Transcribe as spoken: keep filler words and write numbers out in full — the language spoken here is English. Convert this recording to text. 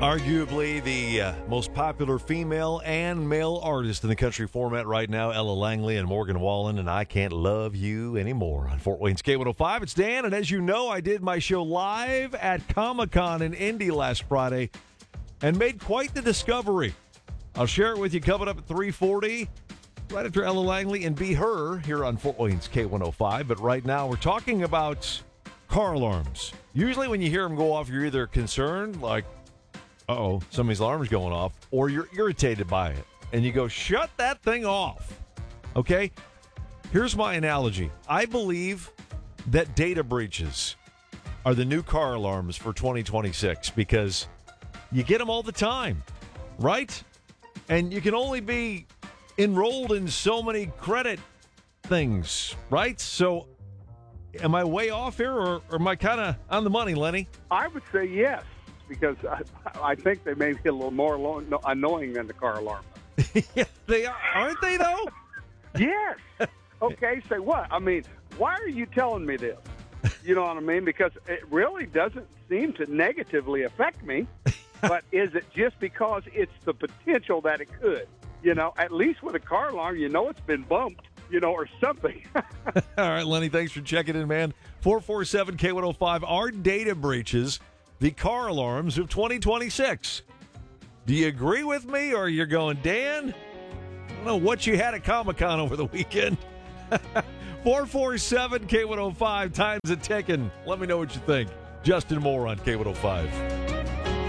Arguably the uh, most popular female and male artist in the country format right now, Ella Langley and Morgan Wallen, and I Can't Love You Anymore on Fort Wayne's K one oh five. It's Dan, and as you know, I did my show live at Comic-Con in Indy last Friday and made quite the discovery. I'll share it with you coming up at three forty, right after Ella Langley and Be Her here on Fort Wayne's K one oh five. But right now, we're talking about car alarms. Usually when you hear them go off, you're either concerned, like, uh-oh, somebody's alarm's going off, or you're irritated by it. And you go, shut that thing off. Okay? Here's my analogy. I believe that data breaches are the new car alarms for twenty twenty-six because you get them all the time, right? And you can only be enrolled in so many credit things, right? So am I way off here, or, or am I kind of on the money, Lenny? I would say yes, because I, I think they may be a little more lo- no, annoying than the car alarm. Yeah, they are, aren't they, though? Yes. Okay, say what? I mean, why are you telling me this? You know what I mean? Because it really doesn't seem to negatively affect me. But is it just because it's the potential that it could? You know, at least with a car alarm, you know it's been bumped, you know, or something. All right, Lenny, thanks for checking in, man. four four seven K one oh five. Are data breaches the car alarms of twenty twenty-six? Do you agree with me, or you're going, Dan, I don't know what you had at Comic-Con over the weekend. four four seven K one oh five, time's a ticking. Let me know what you think. Justin Moore on K one oh five.